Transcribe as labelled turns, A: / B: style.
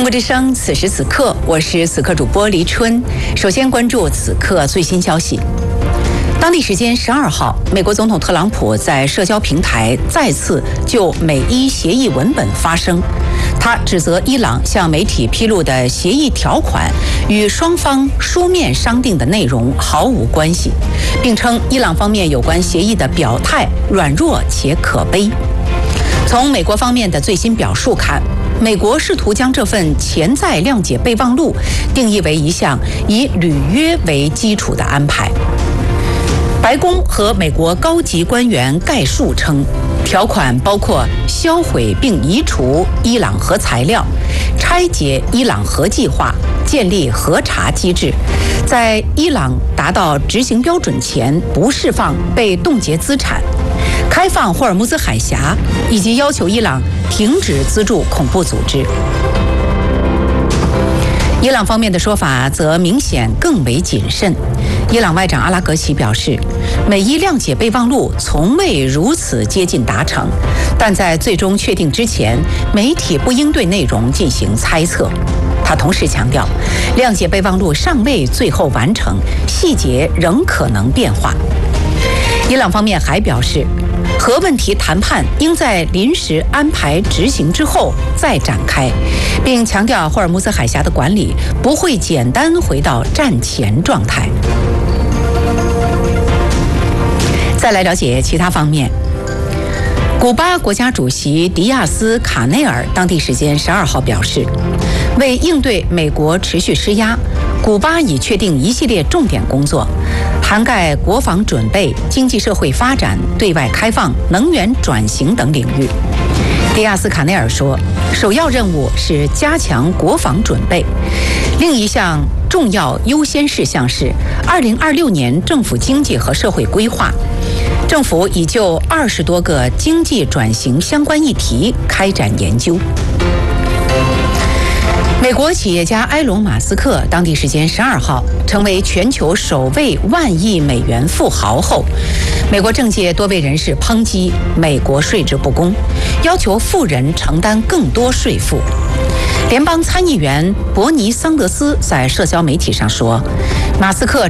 A: 国之声，此时此刻，我是此刻主播黎春。首先关注此刻最新消息。当地时间12号，美国总统特朗普在社交平台再次就美伊协议文本发声，他指责伊朗向媒体披露的协议条款与双方书面商定的内容毫无关系，并称伊朗方面有关协议的表态软弱且可悲。从美国方面的最新表述看，美国试图将这份潜在谅解备忘录定义为一项以履约为基础的安排。白宫和美国高级官员概述称，条款包括销毁并移除伊朗核材料、拆解伊朗核计划、建立核查机制，在伊朗达到执行标准前不释放被冻结资产、开放霍尔木兹海峡，以及要求伊朗停止资助恐怖组织。伊朗方面的说法则明显更为谨慎。伊朗外长阿拉格齐表示，美伊谅解备忘录从未如此接近达成，但在最终确定之前，媒体不应对内容进行猜测。他同时强调，谅解备忘录尚未最后完成，细节仍可能变化。伊朗方面还表示，核问题谈判应在临时安排执行之后再展开，并强调霍尔木兹海峡的管理不会简单回到战前状态。再来了解其他方面。古巴国家主席迪亚斯卡内尔当地时间12号表示，为应对美国持续施压，古巴已确定一系列重点工作，涵盖国防准备、经济社会发展、对外开放、能源转型等领域。迪亚斯卡内尔说，首要任务是加强国防准备，另一项重要优先事项是2026年政府经济和社会规划。政府已就20多个经济转型相关议题开展研究。美国企业家埃隆·马斯克当地时间12号成为全球首位10000亿美元富豪后，美国政界多位人士抨击美国税制不公，要求富人承担更多税负。联邦参议员伯尼·桑德斯在社交媒体上说，马斯克